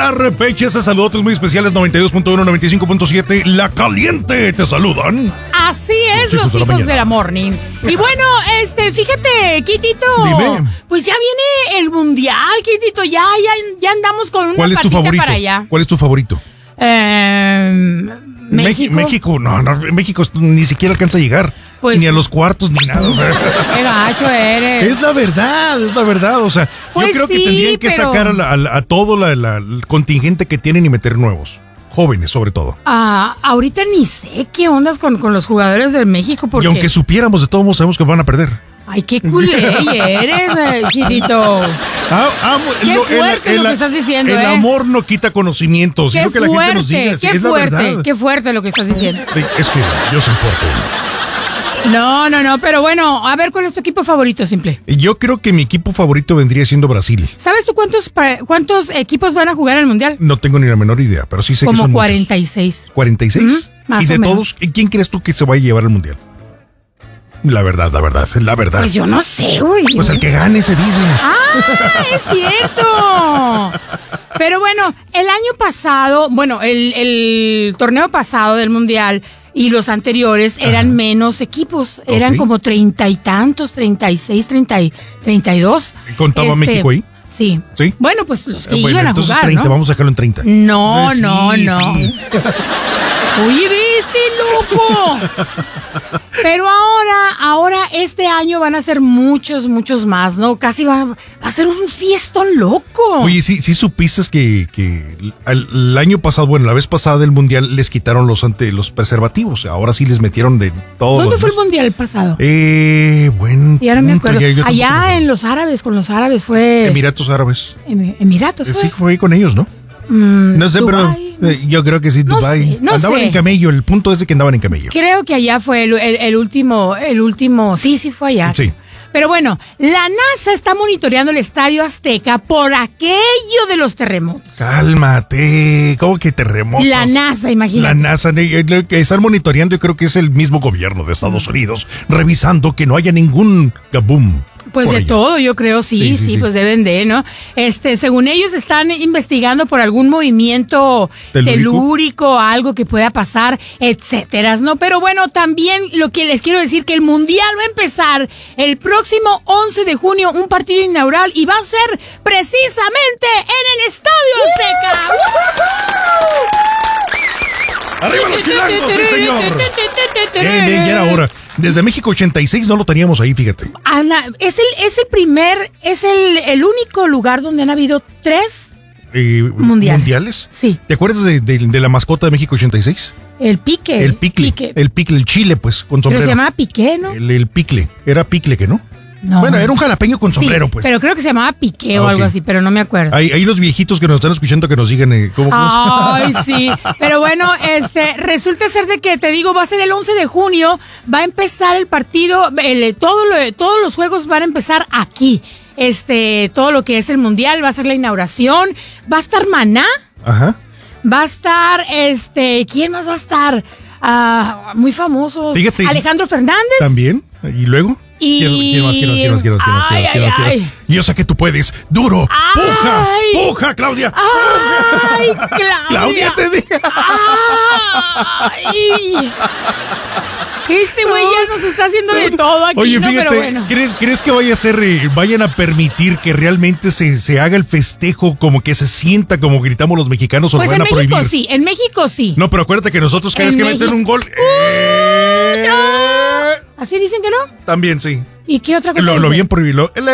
Arrepeche, ese saludos muy especiales, 92.1, 95.7, La Caliente, te saludan. Así es, los hijos de la morning. Y bueno, fíjate, Kitito. Dime. Pues ya viene el mundial, Kitito, ya andamos con una patita para allá. ¿Cuál es tu favorito? México. No, México ni siquiera alcanza a llegar. Pues, ni a los cuartos ni nada. O sea. Qué gacho eres. Es la verdad. O sea, pues yo creo que tendrían que sacar a todo el contingente que tienen y meter nuevos. Jóvenes, sobre todo. Ahorita ni sé qué ondas con los jugadores de México. Porque... Y aunque supiéramos, de todos modos sabemos que van a perder. Ay, qué culé eres, Chirito. Qué fuerte lo que estás diciendo, El amor no quita conocimientos. Qué fuerte, que la gente nos diga, qué fuerte, qué fuerte lo que estás diciendo. Es que yo soy fuerte. No, pero bueno, a ver, ¿cuál es tu equipo favorito, simple? Yo creo que mi equipo favorito vendría siendo Brasil. ¿Sabes tú cuántos equipos van a jugar al Mundial? No tengo ni la menor idea, pero sí sé que son 46. Muchos. ¿46? Más y de o menos. Todos, ¿quién crees tú que se va a llevar al Mundial? La verdad. Pues yo no sé, güey. Pues el que gane se dice. Es cierto. Pero bueno, el año pasado, el torneo pasado del Mundial y los anteriores eran menos equipos. Eran como 30 y tantos, 36, 32. ¿Contaba México ahí? Sí. Bueno, pues los que iban a entonces jugar, 30, ¿no? vamos a dejarlo en 30. No. Sí. Oye, ¿viste, loco? Pero ahora este año van a ser muchos más, ¿no? Casi va a ser un fiestón loco. Oye, sí supiste que el año pasado, la vez pasada del Mundial les quitaron los preservativos. Ahora sí les metieron de todo. ¿Cuándo fue el Mundial pasado? Ya no me acuerdo. Allá en los árabes, con los árabes fue... Emiratos Árabes. Emiratos fue. Sí, fue ahí con ellos, ¿no? No sé, Dubái, pero yo creo que sí, Dubái. Andaban en camello, el punto es de que andaban en camello. Creo que allá fue el último, sí fue allá. Sí. Pero bueno, la NASA está monitoreando el Estadio Azteca por aquello de los terremotos. Cálmate, ¿cómo que terremotos? La NASA, imagínate. La NASA, que están monitoreando, yo creo que es el mismo gobierno de Estados Unidos, revisando que no haya ningún kaboom. Pues de todo, yo creo, sí, pues deben de, ¿no? Según ellos están investigando por algún movimiento telúrico, algo que pueda pasar, etcétera, ¿no? Pero bueno, también lo que les quiero decir que el Mundial va a empezar el próximo 11 de junio, un partido inaugural, y va a ser precisamente en el Estadio Azteca. ¡Arriba los chilangos, sí, señor! Bien, ya era hora. Desde México 86 no lo teníamos ahí, fíjate. Ana, es el único lugar donde han habido 3 mundiales. Sí. ¿Te acuerdas de la mascota de México 86? El pique. El picle, el chile, pues, con sombrero. Pero se llamaba piqué, ¿no? El picle, era picle, ¿que no? No. Bueno, era un jalapeño con sombrero, pues. Pero creo que se llamaba piqué o algo así, pero no me acuerdo. Ahí los viejitos que nos están escuchando que nos digan cómo. Ay, sí. Pero bueno, resulta ser de que, te digo, va a ser el 11 de junio, va a empezar el partido, todos los juegos van a empezar aquí. Todo lo que es el Mundial, va a ser la inauguración, va a estar Maná. Ajá. Va a estar, ¿quién más va a estar? Muy famosos. Fíjate. Alejandro Fernández. También. ¿Y luego? ¿Quién más? Yo sé que tú puedes. ¡Duro! ¡Puja, Claudia! ¡Ay, Claudia! ¡Claudia, te digo! ¡Ay! Este güey ya nos está haciendo de todo aquí. Oye, ¿no? fíjate, Pero bueno. ¿crees que vayan a permitir que realmente se haga el festejo, como que se sienta como gritamos los mexicanos, o pues lo van a prohibir? En México sí. No, pero acuérdate que nosotros cada vez que meten un gol... ¿Así dicen que no? También, sí. ¿Y qué otra cosa? Lo bien prohibido. Eso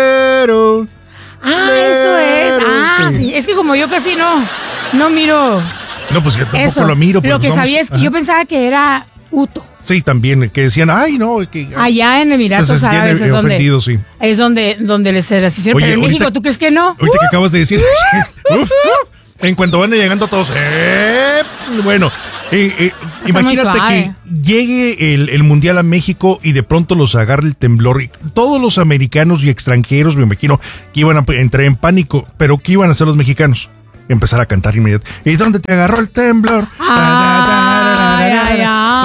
es. Sí. Es que como yo casi no miro. No, pues yo tampoco eso. Lo miro. Lo que sabía es que yo pensaba que era Uto. Sí, también, que decían, allá en Emiratos Árabes es ofendido, sí. Es donde les hicieron. Pero en México, ¿tú crees que no? Ahorita que acabas de decir, en cuanto van llegando todos, bueno, imagínate que llegue el Mundial a México y de pronto los agarre el temblor. Y todos los americanos y extranjeros, me imagino, que iban a entrar en pánico. Pero ¿qué iban a hacer los mexicanos? Empezar a cantar inmediatamente. ¿Y dónde te agarró el temblor? Ay.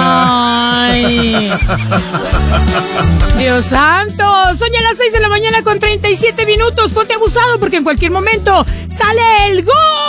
Dios santo. Son ya las 6 de la mañana con 37 minutos. Ponte abusado porque en cualquier momento sale el gol.